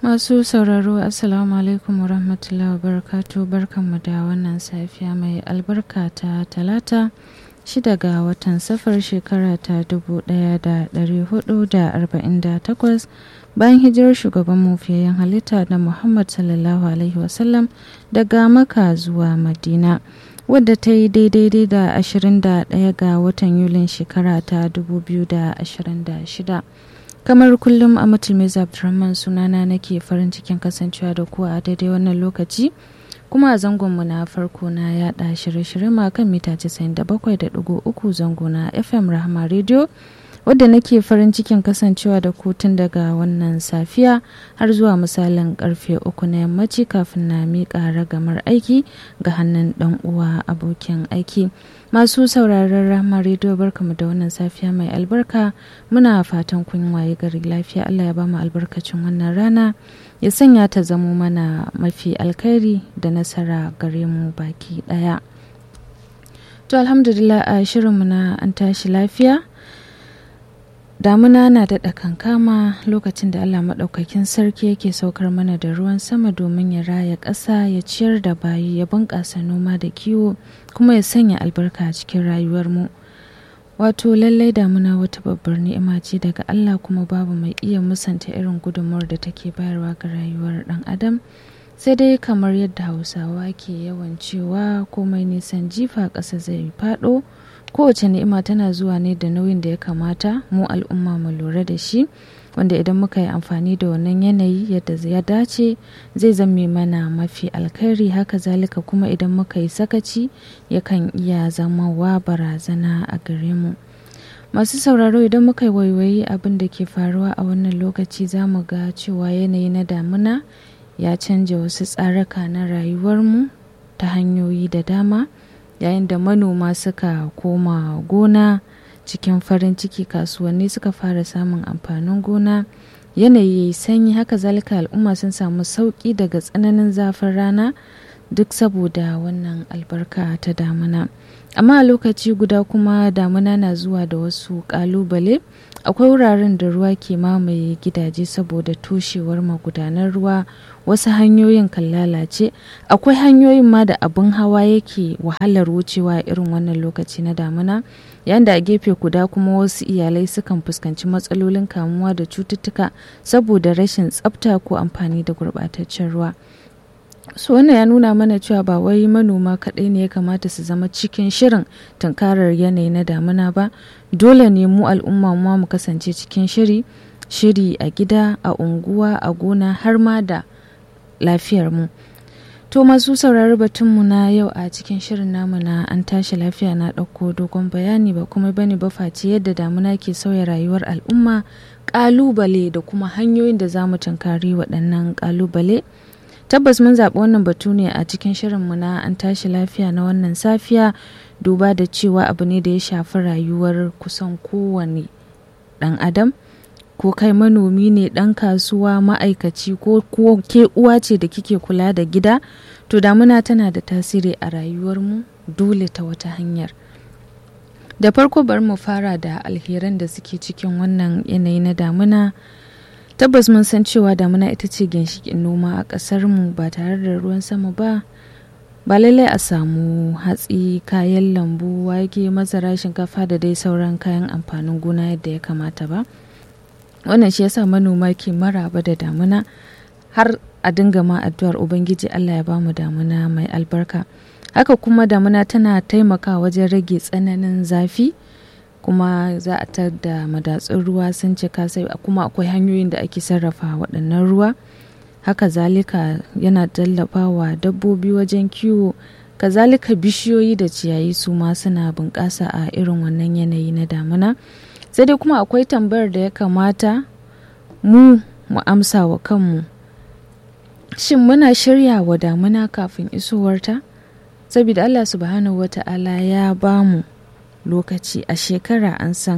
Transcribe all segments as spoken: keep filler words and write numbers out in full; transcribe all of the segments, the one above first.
Masu sauraro Assalamu alaikum wa rahmatullahi wa barakatuh, barkanmu da wannan safiya mai albarka ta talata shida ga watan safar shekara ta dubu ɗaya da ɗari hudu da arba'in da takwas bayan hijirar shugaban mufiyayyen halitta na Muhammad sallallahu alaihi wasallam daga Makka zuwa Madina, wadda ta yi daidai da ashirin da ɗaya ga watan Yulin shekara ta dubu biyu da ashirin da shida. Kamar kullum a Matulmiza Abdulrahman sunana nake farin cikin kasancewa da ku a daidai wannan lokaci, kuma a zangonmu na farko na yada shirye-shirye ma kan mita casa'in da bakwai da ɗigo uku zango na F M Rahama Radio, wadda nake farin cikin kasancewa da ku tun daga wannan safiya har zuwa misalin karfe uku na yammaci kafin na miƙa ragamar aiki ga hannun ɗan uwa abokin aiki. Masu sauraron Rahama Radio, barkamu da wannan safiya mai albarka, muna fatan kun waye gari lafiya. Allah ya ba mu albarkacin wannan rana, ya sanya ta zamo mana mafi alkhairi da nasara gare mu baki daya. To alhamdulillah, a shirinmu na an tashi lafiya, damuna na daɗa kankama lokacin da Allah maɗaukakin sarki yake saukar mana da ruwan sama domin ya raya ƙasa, ya ciyar da bayi, ya bunƙasa noma da kiwo, kuma ya sanya albarka a cikin rayuwarmu. Wato lallai damuna wata babbar ni'ima ce daga Allah, kuma babu mai iya musanta irin gudunmawar da take bayarwa ga rayuwar ɗan adam. Sai dai kamar yadda Hausawa ke yawan cewa komai nisan jifa ƙasa zai faɗo, kowace ni'ima tana zuwa ne da nauyin da ya kamata mu al'umma mu lura da shi, wanda idan muka yi amfani da wannan yanayi yadda ya dace zai zame mana mafi alkhairi. Haka zalika kuma idan muka yi sakaci yakan iya zamawa barazana a gare mu. Masu sauraro, idan muka yi waiwayi abin da ke faruwa a wannan lokaci, za mu ga cewa yanayi na damuna ya canja wasu tsaraka na rayuwarmu ta hanyoyi da dama. Yayin da manoma suka koma gona cikin farin ciki, kasuwanni suka fara samun amfanin gona, yanayi yayi sanyi, haka zalika al'umma sun samu sauki daga tsananin zafin rana, duk saboda wannan albarka ta damuna. Amma a lokaci guda kuma damuna na zuwa da wasu kalubale. Akwai wuraren da ruwa ke mamaye gidaje saboda toshewar magudanan ruwa, wasu hanyoyin kan lalace, akwai hanyoyin ma da abin hawa yake wahalar wucewa irin wannan lokaci na damuna, yayin da a gefe guda kuma wasu iyalai sukan fuskanci matsalolin kamuwa da cututtuka saboda rashin tsafta ko amfani da gurɓataccen ruwa. So wannan ya nuna mana cewa ba wai manoma kaɗai ne ya kamata su zama cikin shirin tunkarar yanayi na damuna ba, dole ne mu al'umma mu mu kasance cikin shiri shiri a gida, a unguwa, a gona, har ma da lafiyar mu. To masu saurari, batunmu na yau a cikin shirin namu na an tashi lafiya na ɗauko dogon bayani ba kuma bane ba face yadda damuna ke sauya rayuwar al'umma, ƙalubale da kuma hanyoyin da za mu tunkari waɗannan ƙalubale. Tabbas mun zaɓi wannan batu ne a cikin shirinmu na an tashi lafiya na wannan safiya, duba da cewa abu ne da ya shafi rayuwar kusan kowane ɗan adam, ko kai manomi ne, ɗan kasuwa, ma'aikaci, ko ke uwa ce da kike kula da gida, to damuna tana da tasiri a rayuwarmu dole ta wata hanyar. Da farko bari mu fara da alheran da suke cikin wannan yanayi na damuna. Tabbas mun san cewa damuna ita ce ginshiƙin noma a ƙasar mu. Ba tare da ruwan sama ba ba lallai a samu hatsi, kayan lambu, wake, masara, shinkafa da dai sauran kayan amfanin gona yadda ya kamata ba. Wannan shi yasa manoma ke maraba da damuna, har a dinga ma addu'ar Ubangiji Allah ya bamu damuna mai albarka. Haka kuma damuna tana taimakawa wajen rage tsananin zafi, kuma za a tar da madatsun ruwa sun cika, sai kuma akwai hanyoyin da ake sarrafa waɗannan ruwa. Haka zalika yana tallafawa dabbobi wajen kiwo, kazalika bishiyoyi da ciyayi su ma suna bunƙasa a irin wannan yanayi na damuna. Sai dai kuma akwai tambayar da ya kamata mu mu amsa wa kanmu: shin muna shirya wa damuna kafin isowarta? Saboda Allah subhanahu wata'ala ya bamu lokaci a shekara, an san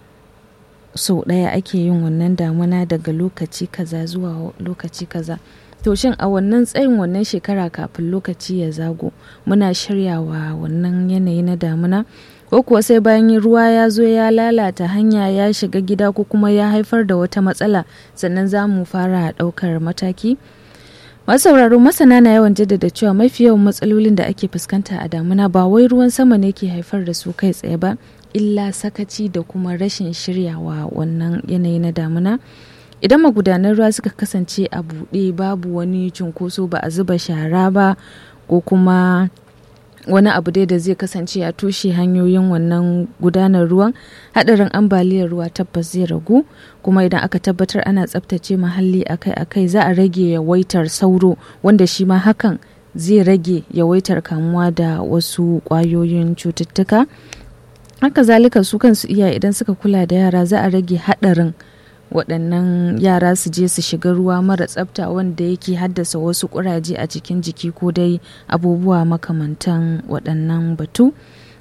sau ɗaya ake yin wannan damuna daga lokaci kaza zuwa lokaci kaza. To shin a wannan tsayin wannan shekara kafin lokaci ya zago muna shiryawa wannan yanayi na damuna? ko kuwa sai bayan ruwa ya zo ya lalata hanya ya shiga gida ko kuma ya haifar da wata matsala sannan za mu fara ɗaukar mataki. Masu sauraro, masana na yawan jaddada cewa mafi yawan matsalolin da ake fuskanta a damuna ba wai ruwan sama ne ke haifar da su kai tsaye ba, illa sakaci da kuma rashin shiryawa wannan yanayi na damuna. Idan magudanan ruwa suka kasance a buɗe, babu wani cunkoso, ba a zuba shara ba ko kuma wani abu dai da zai kasance a toshe hanyoyin wannan gudanar ruwan, hadarin ambaliyar ruwa tabbas zai ragu. Kuma idan aka tabbatar ana tsaftace muhalli akai-akai, za a rage yawaitar sauro, wanda shi ma hakan zai rage yawaitar kamuwa da wasu ƙwayoyin cututtuka. Haka zalika su kansu iyaye idan suka kula da yara, za a rage hadarin waɗannan yara su je su shiga ruwa mara tsafta wanda yake haddasa wasu ƙuraje a cikin jiki ko dai abubuwa makamantan waɗannan batu.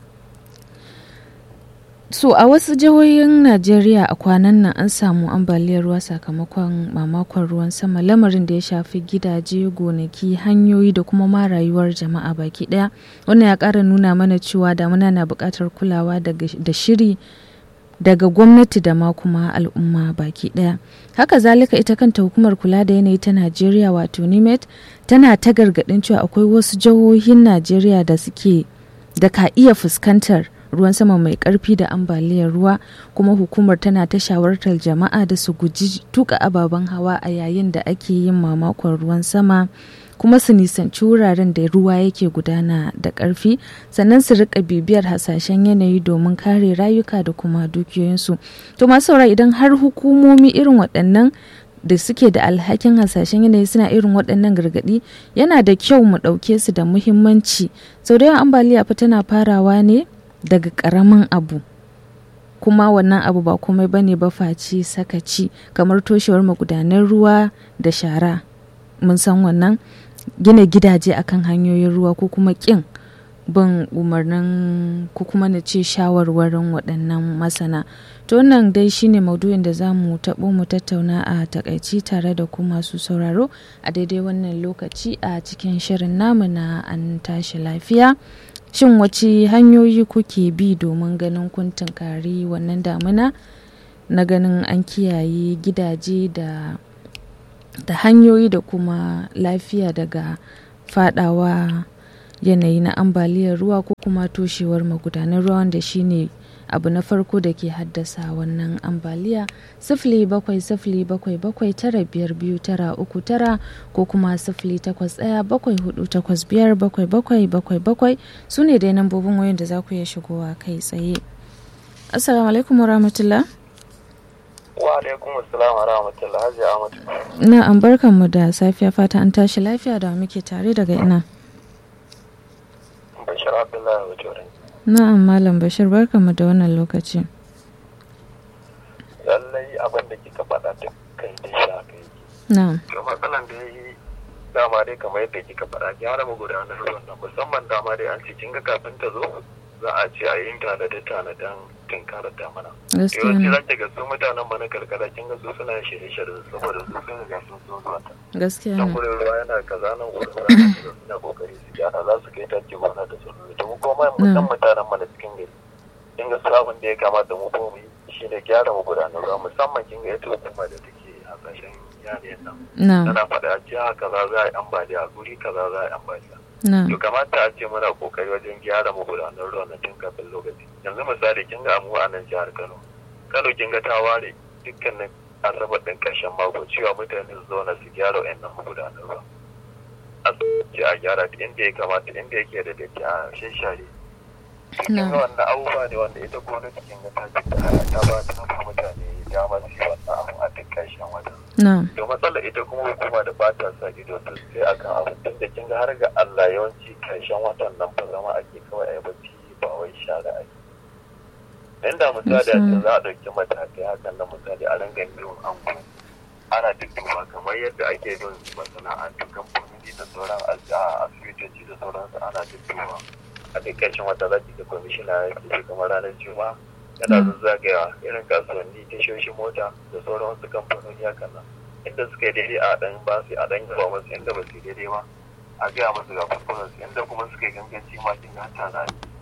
So a wasu jihohin Najeriya a kwanan nan an samu ambaliyar ruwa sakamakon mamakon ruwan sama, lamarin da ya shafi gidaje, gonaki, hanyoyi da kuma ma rayuwar jama'a baki ɗaya. Wannan ya ƙara nuna mana cewa damuna na buƙatar kulawa da shiri daga gwamnati da ma kuma al'umma baki daya. Haka zalika ita kanta hukumar kula da yanayi ta Najeriya wato NIMET tana ta gargadin cewa akwai wasu jihohin Najeriya da suke da ka iya fuskantar ruwan sama mai karfi da ambaliyar ruwa, kuma hukumar tana ta shawartar jama'a da su guji tuka ababen hawa a yayin da ake yin mamakon ruwan sama, kuma su nisanci wuraren da ruwa yake gudana da ƙarfi, sannan su rika bibiyar hasashen yanayi domin kare rayuka da kuma dukiyoyinsu. To masu sauraro, idan har hukumomi irin waɗannan da suke da alhakin hasashen yanayi suna irin waɗannan gargaɗi, yana da kyau mu ɗauke su da muhimmanci. Sau da yawan ambaliya fa tana farawa ne daga ƙaramin abu, kuma wannan abu ba komai bane ba face sakaci, kamar toshewar magudanan ruwa da shara. Mun san wannan, gina gidaje akan hanyoyin ruwa ko kuma kin bin umarnin ko kuma na ce shawarwarin waɗannan masana. To wannan dai shine maudu'in da za mu taɓo mu tattauna a takaici tare da ku masu sauraro a daidai wannan lokaci a cikin shirin namu na an tashi lafiya. Shin wace hanyoyi kuke bi domin ganin kun tunkari wannan damuna, na ganin an kiyaye gidaje da da hanyoyi da kuma lafiya daga fadawa yanayi na ambaliyar ruwa ko kuma toshewar magudanan ruwa, wanda shine abu na farko da ke haddasa wannan ambaliya? Sifili bakwai sifili bakwai bakwai tara biyar biyu tara uku tara ko kuma sifili takwas ɗaya bakwai hudu takwas biyar bakwai bakwai bakwai bakwai su ne dai nambobin wayan da za ku iya shigowa kai tsaye. Assalamu alaikum wa rahmatullah. Wa alaikum assalam wa rahmatullah. Haji Ahmad. Na'am, barkanmu da safiya, fata an tashi lafiya. Da muke tare daga ina? Bashir Abdullahi Bajorin. Na'am Malam Bashir, barkanmu da wannan lokaci. Lallai abin da kika faɗa duk kai dai sha kai. Na'am. To matsalan da yayi dama dai kamar yadda kika faɗa, gyara magudanar ruwan nan, musamman dama dai an ce kin ga kafin ta zo za a ce a yi tanade-tanaden tunkarar damana. Gaskiya Yawanci ne. za ki ga su mutanen mana karkara kin ga su suna yin shirye-shirye saboda su sun riga sun zo zuwa ta. Gaskiya Can ne. gurin ruwa yana kaza nan gurin ruwa yana kaza, suna kokari su gyara, za su kai taki gona da sauran. To mu kuma mutan mutanen mana cikin gari kin ga su abin da ya kamata mu ko mu yi shine gyara magudanar ruwa, musamman kin ga ita hukuma da take hasashen yanayin nan. Na'am. Tana faɗa a jiha kaza za a yi ambaliya, guri kaza za a yi ambaliya. Na'am. To kamata a ce muna kokari wajen gyara magudanar ruwan na tun kafin lokaci. Yanzu misali kin ga mu a nan jihar Kano. Kano kin ga ta ware dukkanin asabar ɗin ƙarshen mako cewa mutane su zauna su gyara wa'annan magudanar ruwa. A ce a gyara duk inda ya kamata, inda yake da datti a shashare. Kin ga wannan abubuwa ne wanda ita gwamnati kin ga ta ce ta ba ta ba mutane dama su yi wannan abu a duk ƙarshen wata. Na'am. To matsalar ita kuma hukuma da ba ta sa ido sosai akan abu, tun da kin ga har ga Allah yawanci karshen watan nan fa zama ake kawai a yi bacci ba wai shara ake. Inda misali a ce za a ɗauki matakai hakan na misali a ringa yin ango ana dudduba kamar yadda ake bin masana'antu, kamfanoni da sauran asibitoci da sauransu ana dudduba. A duk ƙarshen wata za ki ga kwamishina ya ke kamar ranar juma'a yana zazzagaya irin kasuwanni, tashoshin mota da sauran wasu kamfanoni hakan nan, inda suka yi daidai a ɗan ba su a ɗan yaba masu, inda ba su yi daidai ba a gaya masu ga kuskuren su, inda kuma suka yi ganganci ma kin ga hata na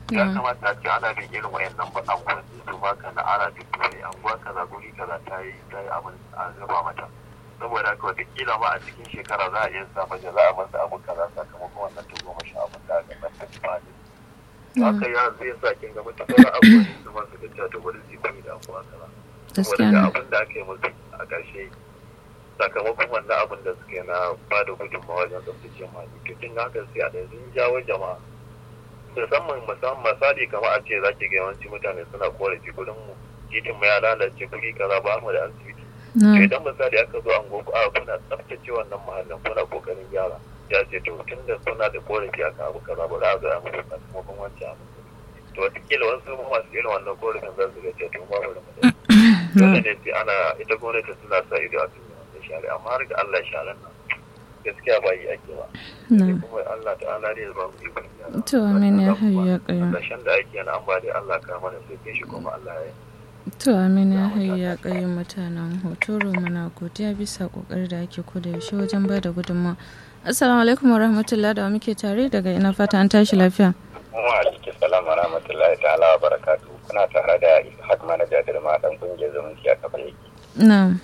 ya kamata a ce ana bin irin wayannan ba anguwanni su ma kana ana bin turai anguwa kaza guri kaza ta yi ta yi abin a zuba mata saboda haka wataƙila ma a cikin shekara za a iya sa mace za a masa abu kaza sakamakon wannan ta goma sha abin da aka masa fadi haka ya zai sa kin ga mutum sauran abubuwan su ma su ga cewa ta wani zai da anguwa kaza saboda ga abin da aka yi musu a ƙarshe sakamakon wannan abin da suke na ba da gudunmawa wajen tsaftace mali to kin ga haka sai a da sun jawo jama'a musamman musamman misali kamar a ce za ki ga yawanci mutane suna korafi gudun mu titin mu ya lalace guri kaza ba mu da asibiti to idan misali aka zo an gogo a kuna tsaftace wannan mahallin kuna kokarin gyara ya ce to tun da suna da korafi aka abu kaza ba za a zo a mutu sakamakon wancan abu to wataƙila wasu masu irin wannan korafin za su ga ce to ba mu da mu dole ne sai ana ita gwamnati suna sa ido a cikin wannan shari'a amma har ga Allah sharan nan gaskiya ba yi ake ba kuma Allah ta'ala ne ba mu ikon yana to amin ya hayya qayyum rashin da ake yana an ba dai Allah ka mana sai shi kuma Allah ya to amin ya hayya qayyum mutanen hotoro muna godiya bisa kokari da ake koda yaushe wajen ba da gudunmawa. Assalamu alaikum warahmatullahi da muke tare daga ina fata an tashi lafiya. Wa alaikum salam wa rahmatullahi ta'ala wa barakatuh. Kuna tare da Ishaq Manaja Dirma dan kungiyar zumunci a kafa yake. Na'am.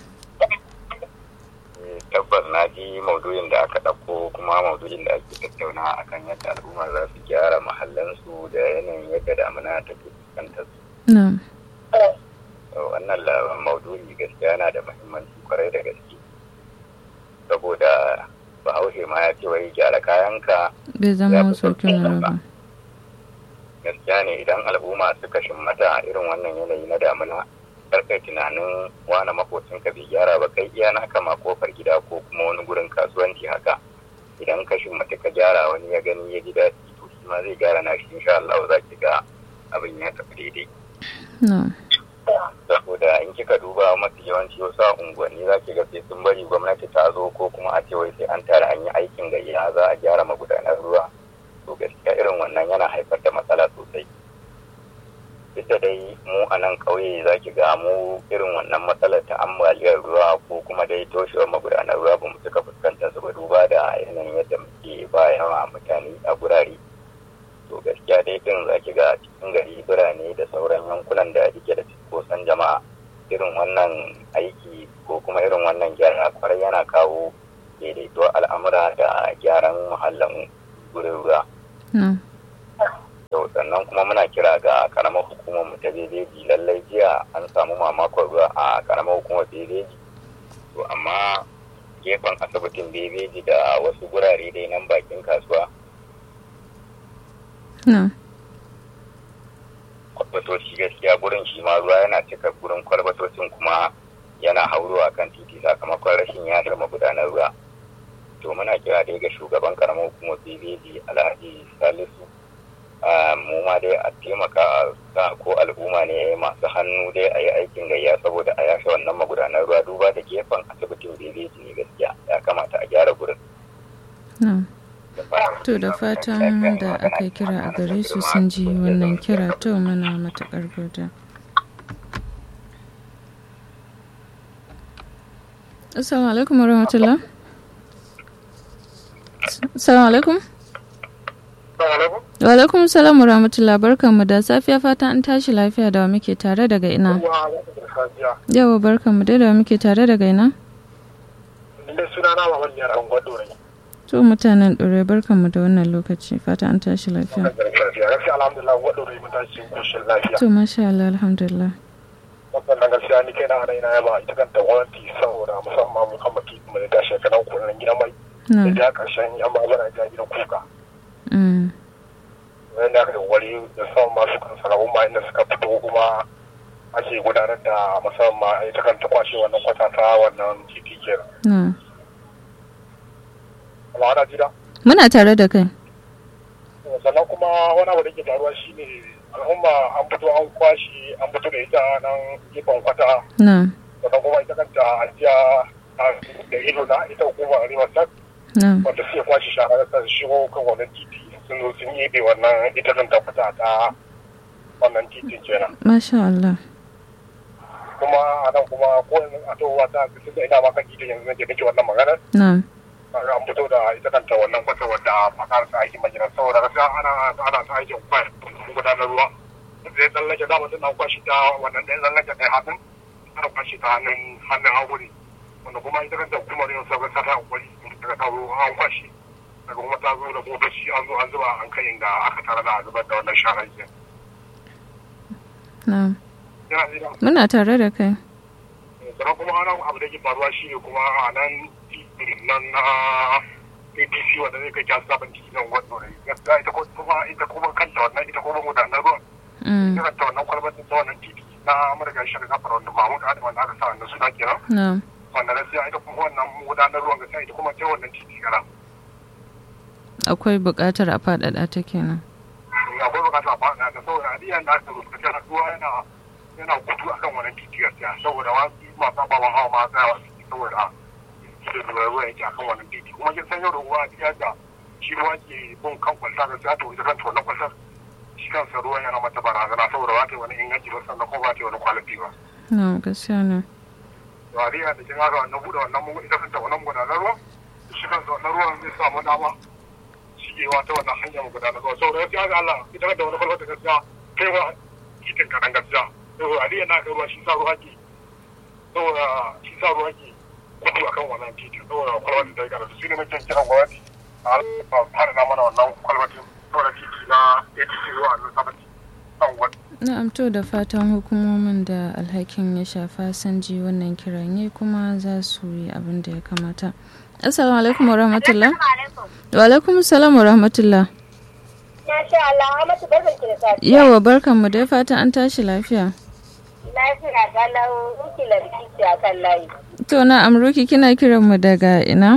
Tabbas na ji maudu'in da aka ɗauko kuma maudu'in da ake tattauna akan yadda al'umma za su gyara mahallansu da yanayin yadda damuna take fuskantar su. Na'am. Wannan maudu'i gaskiya yana da muhimmanci kwarai da gaske. Saboda Bahaushe ma ya ce wai gyara kayanka bai zama sauƙin raba. Gaskiya ne idan al'umma suka shimmata irin wannan yanayi na damuna karkai tunanin wani makocinka bai gyara ba kai iya naka ma kofar gida ko kuma wani gurin kasuwanci haka idan ka shimmata ka gyara wani ya gani ya ji daɗi to shi ma zai gyara na shi insha Allah za ki ga abin ya tafi daidai. Saboda in kika duba mafi yawanci wasu unguwanni za ki ga sai sun bari gwamnati ta zo ko kuma a ce wai sai an tara an yi aikin gayya za a gyara magudanar ruwa to gaskiya irin wannan yana haifar da matsala sosai. Duk da dai mu a nan ƙauye za ki ga mu irin wannan matsalar ta ambaliyar ruwa ko kuma dai toshewar magudanar ruwa ba mu suka fuskanta su ba duba da yanayin yadda muke ba yawa mutane a gurare. To gaskiya dai din za ki ga cikin gari birane da sauran yankunan da ake da cikosan jama'a irin wannan aiki ko kuma irin wannan gyara kwarai yana kawo daidaito al'amura da gyaran muhallin gurin ruwa. Yau sannan kuma muna kira ga karamar hukumar mu ta Bebeji lallai jiya an samu mamakon ruwa a karamar hukumar Bebeji to amma gefen asibitin Bebeji da wasu gurare dai nan bakin kasuwa kwalbatoci gaskiya gurin shi ma ruwa yana cika gurin kwalbatocin kuma yana haurowa kan titi sakamakon rashin yadar magudanar ruwa to muna kira dai ga shugaban karamar hukumar Bebeji Alhaji Salisu mu ma dai a taimaka ko al'umma ne masu hannu dai a yi aikin gayya saboda a yashe wannan magudanar ruwa duba da gefen asibitin Bebeji ne gaskiya ya kamata a gyara gurin. To da fatan da aka kira a gare su sun ji wannan kira to mana matuƙar godiya. Assalamu alaikum warahmatullah. Assalamu alaikum. Wa alaikum salam wa rahmatullah barkanmu da safiya fatan an tashi lafiya da muke tare daga ina. Yawa barkanmu dai da muke tare daga ina. Inda suna na Muhammad Yar Angon Dore. To mutanen Dore barkanmu da wannan lokaci fatan an tashi lafiya. Gaskiya alhamdulillah wa Dore mun tashi koshin lafiya. To masha Allah alhamdulillah. Wannan gaskiya ni kai na ana ina yaba ita kanta gwamnati saboda musamman Muhammad kuma da shekaran kullun gidan mai. Da karshen yan babura ga gidan kuka. Mm. Wanda aka wari da saman masu kansara umma inda suka fito kuma ake gudanar da musamman ita kanta kwashe wannan kwata ta wannan titi kenan. Kuma ana jira? Muna tare da kai. Sannan kuma wani abu da ke taruwa shine al'umma an fito an kwashe an fito da ita nan gefen kwata. Sannan kuma ita kanta ajiya da ido na ita hukumar Rimasat. Wanda suke kwashe shahara ta shigo kan wannan titi sun zo sun yi wannan ita zan tabbata ta wannan titin kenan. Masha Allah. Kuma a nan kuma ko yanzu a towa ta kusa da ina ma kan titin yanzu nake nake wannan maganar. Na'am. an fito da ita kanta wannan kwata wadda a karasa aikin majina saboda gaskiya ana ana ta aikin kwai gudanar ruwa zai tsallake za mu tuna kwashi ta wannan ɗaya tsallake ɗaya hannun ana kwashi ta hannun hannun haƙuri wanda kuma ita kanta hukumar yin sauran sa ta haƙuri daga ta zo an kwashi daga kuma ta zo da motoci an zo an zuba an kai inda aka tare da zubar da wannan sharar jiya. Muna tare da kai. Sannan kuma ana abu da ke faruwa shi ne kuma a nan nan na A D C wanda zai kai kyasu zaben titi nan gwado da gaskiya ita kuma ita kuma kanta wannan ita kuma gudanar ruwan. Ita kanta wannan kwalbatin ta wannan titi na Amurka shirin na faruwa da Mahmud Adam wanda aka sa wannan suna kenan. Wanda gaskiya ita kuma wannan gudanar ruwan gaskiya ita kuma ta wannan titi gara. Akwai buƙatar a faɗaɗa ta kenan. Akwai buƙatar a faɗaɗa ta saboda adiyan da aka rubuta ta ruwa yana yana gudu akan wannan titi gaskiya saboda wasu masu ababen hawa ma tsaya wasu saboda da ruwa yake akan wannan titi kuma kin san yau da ruwa a da shi ruwa ke bin kan kwalta gaskiya to ita kanta wannan kwaltar shi kansa ruwa yana mata barazana saboda ba ta wani inganci ba sannan kuma ba ta wani kwalifi ba. Na gaskiya ne. To adiyan da kin haka wannan buɗe wannan ita kanta wannan gudanar ruwa shi kansa wannan ruwan zai samu dama shigewa ta wannan hanyar gudanar ruwa saboda gaskiya ga Allah ita kanta wani kwaltar gaskiya kai wa titin kaɗan gaskiya. Saboda aliyu na kai ruwa shi sa ruwa ke saboda shi sa ruwa ke gudu a kan wannan titi saboda kwalbatin da ya karatu shi ne na kyan kiran gwamnati a fara na mana wannan kwalbatin saboda titi na A D C ruwa a nan sabati an gwada. Na'am to da fatan hukumomin da alhakin ya shafa sun ji wannan kiranye kuma za su yi abin da ya kamata. Assalamu alaikum wa rahmatullah. Wa alaikum salam wa rahmatullah. Masha Allah, Hamatu barkan ki da safiya. Yawa barkan mu da fatan an tashi lafiya. Lafiya kalau Ruki Larkici a kan layi. To na Amruki kina kiran mu daga ina?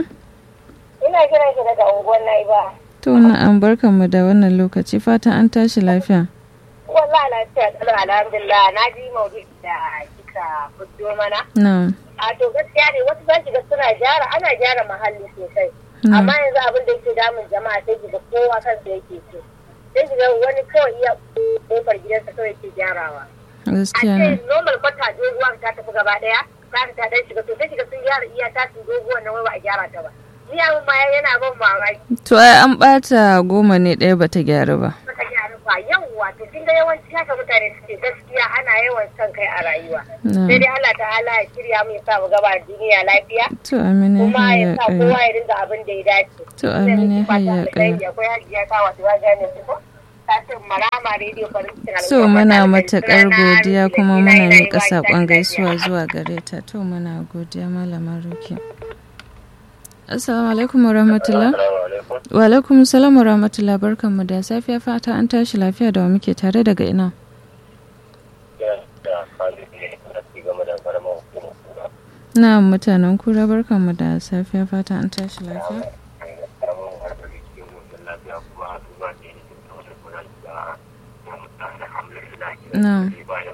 Ina kiran ki daga unguwar Naiba. To na an barkan mu da wannan lokaci fatan an tashi lafiya. Wallahi lafiya kalau alhamdulillah na ji maudu'i da kika fito mana. Na'am. A to gaskiya ne wasu zaki ga suna gyara ana gyara muhalli sosai. Amma yanzu abin da yake damun jama'a sai ki ga kowa kansa yake so. Sai ki ga wani kawai iya kofar gidansa kawai ke gyarawa. Gaskiya ne. A ce normal kwata doguwa ta tafi gaba daya, ta ta dan shiga to sai ki ga sun gyara iya ta su doguwa nan wai ba a gyara ta ba. Ni abin ma yana ban mamaki. To ai an bata goma ne ɗaya bata gyara ba. Bata gyara ba yawwa to kin ga yawanci haka mutane suke gaskiya ana yawan son kai a rayuwa. Sai dai Allah ta'ala ya shirya mu ya sa mu gaba duniya lafiya. To amina kuma ya sa kowa ya dinga abin da ya dace. To amina hayya kai. Akwai hajiya ta wato ya gane su ko? Tashin Marama Radio Farin So muna matakar godiya kuma muna miƙa saƙon gaisuwa zuwa gare ta. To muna godiya malama Ruki. Assalamu alaikum wa rahmatullah. Wa alaikum salam wa rahmatullah barkanmu da safiya fata an tashi lafiya da wa muke tare daga ina. Na mutanen kura barkanmu da safiya fata an tashi lafiya. Na.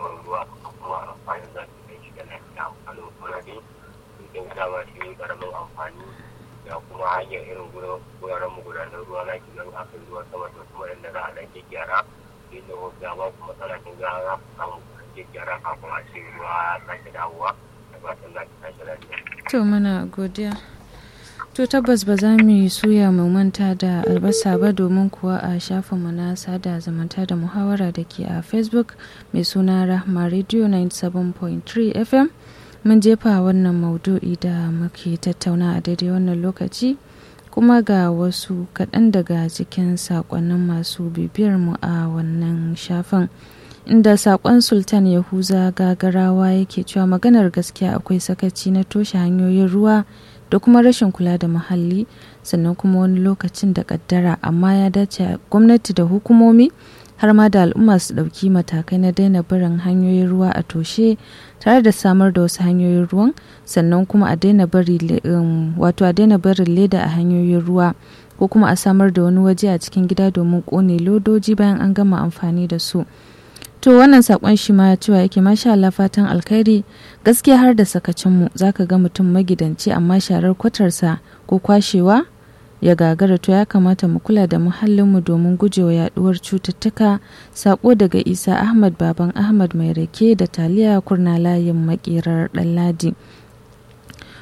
kuma hanyar irin guraren magudanar ruwa na kinan akan ruwa sama da kuma inda za a dan gyara inda wasu ba kuma matsala kin ga za ku samu gyara kafin a ce ruwa ya sake dawowa da fatan za ki tashi lafiya. To muna godiya. To tabbas ba za mu yi suya mu manta da albasa ba domin kuwa a shafinmu na sada zamanta da muhawara da ke a Facebook mai suna Rahma Radio ninety-seven point three F M. Mun jefa wannan maudu'i da muke tattauna a daidai wannan lokaci kuma ga wasu kaɗan daga cikin saƙonnin masu bibiyar mu a wannan shafin inda saƙon Sultan Yahuza Gagarawa yake cewa maganar gaskiya akwai sakaci na toshe hanyoyin ruwa da kuma rashin kula da muhalli sannan kuma wani lokacin da ƙaddara amma ya dace gwamnati da hukumomi har ma da al'umma su ɗauki matakai na daina barin hanyoyin ruwa a toshe tare da samar da wasu hanyoyin ruwan sannan kuma a daina bari wato a daina barin leda a hanyoyin ruwa ko kuma a samar da wani waje a cikin gida domin kone lodoji bayan an gama amfani da su. To wannan sakon shi ma cewa yake masha Allah fatan alkhairi gaskiya har da sakacin mu zaka ga mutum magidanci amma sharar kwatarsa ko kwashewa ya gagara to ya kamata mu kula da muhallinmu domin gujewa yaduwar cututtuka. Sako daga Isa Ahmad baban Ahmad mai rake da taliya kurna layin makerar Ɗanladi.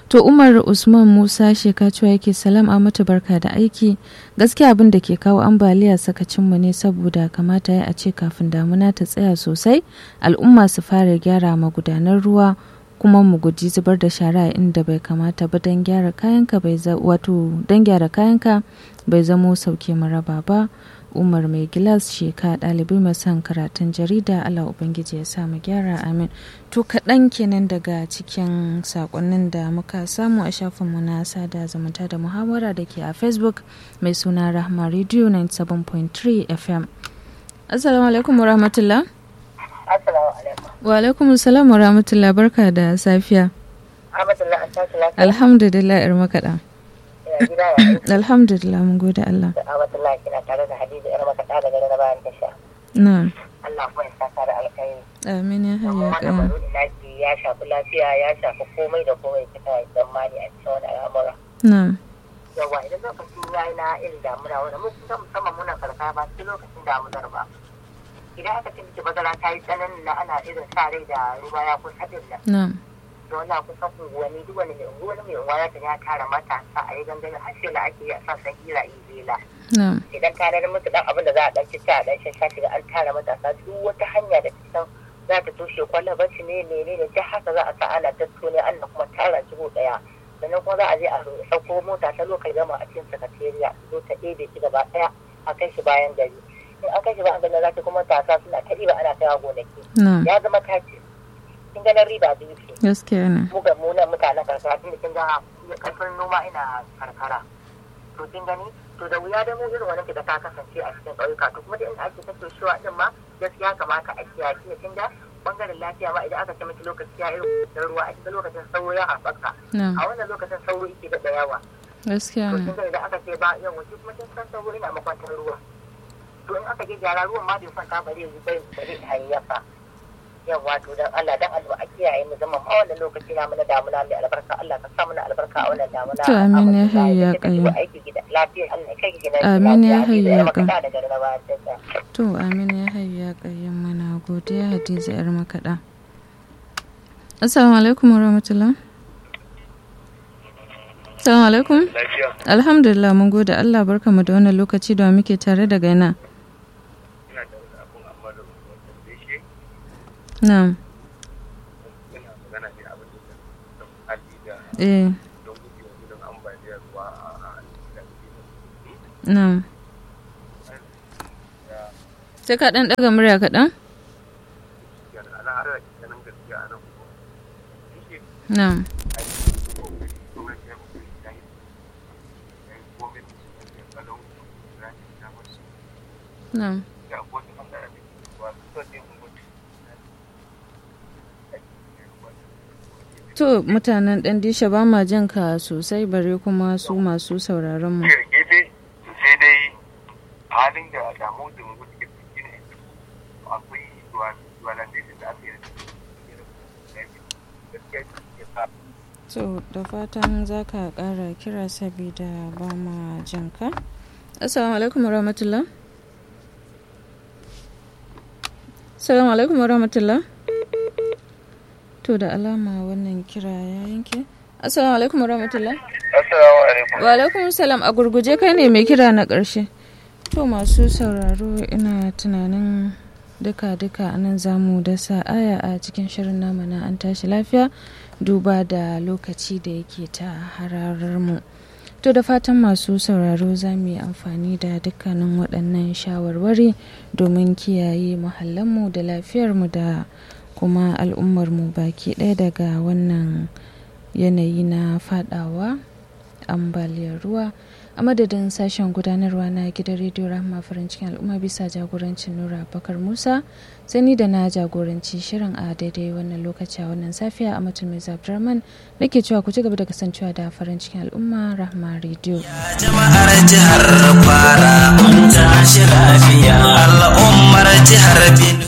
To Umar Usman Musa Shekacuwa yake salam a mata barka da aiki. Gaskiya abin da ke kawo ambaliya sakacinmu ne saboda kamata ya a ce kafin damuna ta tsaya sosai al'umma su fara gyara magudanar ruwa kuma mu guji zubar da shara inda bai kamata ba don gyara kayanka bai wato don gyara kayanka bai zamo sauke maraba ba. Umar mai gilas sheka ɗalibi mai son karatun jarida. Allah Ubangiji ya sa mu gyara amin. To kaɗan kenan daga cikin saƙonnin da muka samu a shafinmu na sada zumunta da muhawara da ke a Facebook mai suna Rahma Radio ninety-seven point three F M. Assalamu alaikum wa rahmatullah. Assalamu alaikum. Wa alaikum assalam wa rahmatullah, barka da safiya. Alhamdulillah an tashi lafiya. Alhamdulillah ir makaɗa. Ya gida ya aiki. Alhamdulillah mun gode Allah. Alhamdulillah kina tare da Hadiza yar makaɗa daga na bayan tasha. Na'am. Allah kuma ya saka da alkhairi. Amin ya hayya Wannan kan. baro ilaki ya shafi lafiya ya shafi komai da komai kika zamani a cikin wani al'amura. Na'am. Yawa idan lokacin yayi na irin damuna wanda mun kusa musamman muna karkara ba sai lokacin damunar ba. Idan aka ce miki bazara ta yi tsananin na ana irin sa rai da ruwa ya kusa din nan. Na'am. Da wannan kusan unguwanni duk wani mai unguwa wani mai unguwa ya ya tara matasa a yi gangamin har sai da ake yi a sassan hira izela. Na'am. Idan ka ranar musu dan abin da za a dan citta a dan shasha shiga an tara matasa duk wata hanya da kusan za ta toshe kwallon shi ne ne ne ta haka za a sa ana tattone an kuma tara jiho daya sannan kuma za a je a sauko mota ta lokacin gama a cikin sakatariya zo ta ɗebe shi gaba daya a kai shi bayan gari in an kai shi bayan gari za ta kuma matasa suna ta ɗiba ana kaiwa gonaki Na'am. ya zama kaci kin ganin riba biyu ce Gaskiya ne. mu ga munan mutanen karkara tun da kin ga karfin noma ina karkara to kin gani to da wuya da mu irin wannan da ta kasance a cikin ƙauyuka to kuma da inda ake take shiwa din ma gaskiya kamata a kiyaye kin ga bangaren lafiya ma idan aka ce miki lokaci ya irin da ruwa a cikin lokacin sauro ya haɓaka Na'am. a wannan lokacin sauro yake da yawa Gaskiya to ne. kin ga idan aka ce ba yan wuce kuma kin san sauro ina makwantar ruwa to in aka je gyara ruwan ma bai kwanta ba zai bai bai hayyafa yawa to dan Allah dan Allah a kiyaye mu zama a wannan lokaci na mana damuna mai albarka Allah ka sa mana albarka a wannan damuna To, amin ya hayya qayyum. aiki gida lafiya Allah kai gida Amin ya hayya maka qayyum. da daga na bayan tasha To amin ya hayya ƙayyan mana godiya Hadiza yar makaɗa. Assalamu alaikum wa rahmatullah. Assalamu alaikum. Lafiya. Alhamdulillah mun gode Allah barkamu da wannan lokaci da muke tare da gaina. Ina da wani abun amma da wannan da shi Na'am. ina magana ne abin da da hali da Eh, don gujewa gudun ambaliyar ruwa a cikin na'am. Sai ka ɗan ɗaga murya kaɗan? yana ana har da ganin gaskiya a nan kuma shi Na'am. gwamnati ya mutu ya yi ya yi gwamnati ya kalau ya yi ta masu Na'am. ya gwamnati bangare da ke wa su ne mun gwamnati To mutanen ɗan disha ba ma jin ka sosai bare kuma su masu sauraron mu. gefe sai dai halin da damu da mu suke ciki ne akwai duwalandai da aka yi gaskiya ya sa To da fatan za ka ƙara kira sabida ba ma jin ka. Assalamu alaikum wa rahmatullah. Assalamu alaikum wa rahmatullah. To da alama wannan kira ya yanke. Assalamu alaikum wa rahmatullah. assalamu alaikum Wa alaikum salam, a gurguje kai ne mai kira na ƙarshe. To masu sauraro ina tunanin duka-duka anan zamu dasa aya a cikin shirin namu na an tashi lafiya duba da lokaci da yake ta hararar mu. To da fatan masu sauraro za mu yi amfani da dukkanin waɗannan shawarwari domin kiyaye muhallanmu da lafiyarmu da kuma al'ummarmu baki ɗaya daga wannan yanayi na fadawa ambaliyar ruwa. A madadin sashen gudanarwa na gidan rediyo Rahma farin cikin al'umma bisa jagorancin Nura Bakar Musa, sai ni da na jagoranci shirin a daidai wannan lokaci a wannan safiya a mutum mai Abdurrahman nake cewa ku ci gaba da kasancewa da farin cikin al'umma Rahma rediyo. Jama'ar jihar Kwara mun tashi lafiya al'ummar jihar Benue.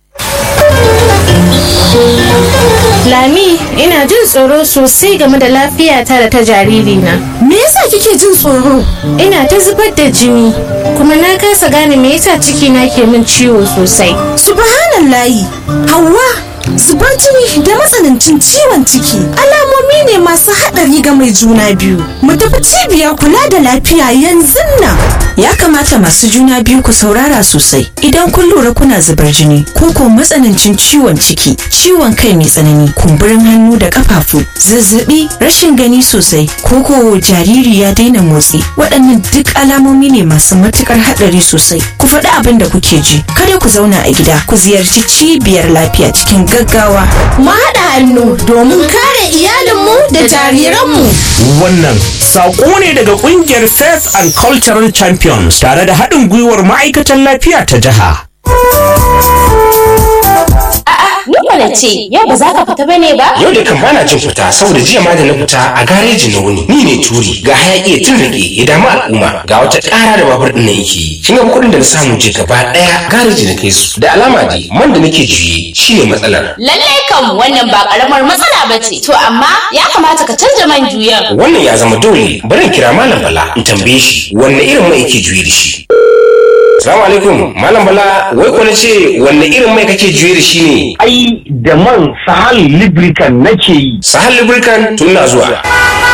Lami, ina jin tsoro sosai game da lafiyata da ta jaririna. Me yasa kike jin tsoro? Ina ta zubar da jini, kuma na kasa gane me yasa cikina ke min ciwo sosai. Subhanallahi. Hauwa, zubar jini da matsanancin ciwon ciki alamomi ne masu haɗari ga mai juna biyu. Mu tafi cibiyar kula da lafiya yanzu nan. Ya kamata masu juna biyu ku saurara sosai idan kun lura kuna zubar jini ko ko matsanancin ciwon ciki, ciwon kai mai tsanani, kumburin hannu da kafafu, zazzabi, rashin gani sosai ko ko jariri ya daina motsi. Waɗannan duk alamomi ne masu matukar haɗari sosai. Ku faɗi abin da kuke ji. Kada ku zauna a gida, ku ziyarci cibiyar lafiya cikin gaggawa. Mu haɗa hannu domin kare iyalinmu da jariranmu. Wannan saƙo ne daga ƙungiyar Faith and Cultural Champions tare da haɗin gwiwar ma'aikatan lafiya ta jiha. Nuna ce, yau ba za ka fita bane ba? Yau da kan bana jin fita saboda jiya ma da na fita a gareji na wuni. Ni ne turi ga hayaki ya tun rage ya damu al'umma ga wata ƙara da babur ɗin na yake. Kin ga kuɗin da na samu je gaba ɗaya gareji na kai su. Da alama dai man da nake juye shine matsalar. Lallai kam wannan ba ƙaramar matsala ba ce. To amma ya kamata ka canja man juyan. Wannan ya zama dole. Bari in kira Malam Bala in tambaye shi wanne irin mai yake juye da shi. Salamu alaikum, Malam Bala, wai ko ce wanne irin mai kake juye da shi ne? Ai, da man Sahal Lubricant nake yi. Sahal Lubricant tun na zuwa.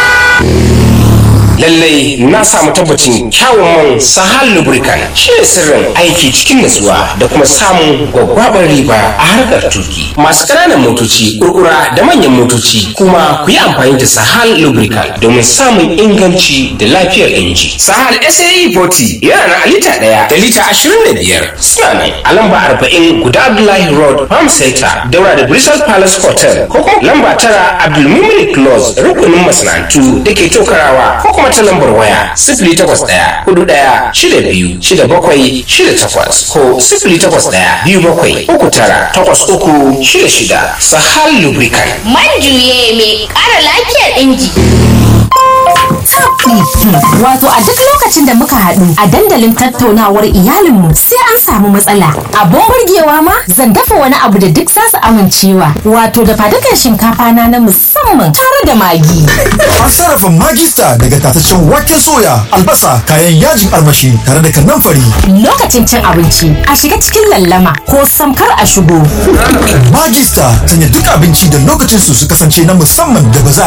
Lallai na samu tabbacin kyawun man Sahal Lubricant shi ne sirrin aiki cikin natsuwa da kuma samun gwaggwabar riba a harkar tuki. Masu ƙananan motoci, kurkura da manyan motoci kuma ku yi amfani da Sahal Lubricant domin samun inganci da lafiyar inji. Sahal S A E forty yana na lita ɗaya da lita ashirin da biyar. Suna nan a lamba arba'in guda Abdullahi Road, Farm Center, daura da Bristol Palace Hotel, ko kuma lamba tara Abdulmumin Close, rukunin masana'antu da ke Tokarawa, ko kuma ta lambar waya sifili takwas ɗaya hudu ɗaya shida biyu shida bakwai shida takwas ko sifili takwas ɗaya biyu bakwai uku tara takwas uku shida shida. Sahal Lubricant. Man juye mai ƙara lafiyar inji. Wato a duk lokacin da muka haɗu a dandalin tattaunawar iyalinmu sai an samu matsala. Abun burgewa ma zan dafa wani abu da duk zasu amincewa. Wato da fadukan shinkafa na na musamman tare da magi. An sarrafa magista daga tataccen waken soya, albasa, kayan yajin armashi tare da kanamfari. Lokacin cin abinci a shiga cikin lallama ko samkar a shigo. Magista sanya duk abinci da lokacin su su kasance na musamman da ba za a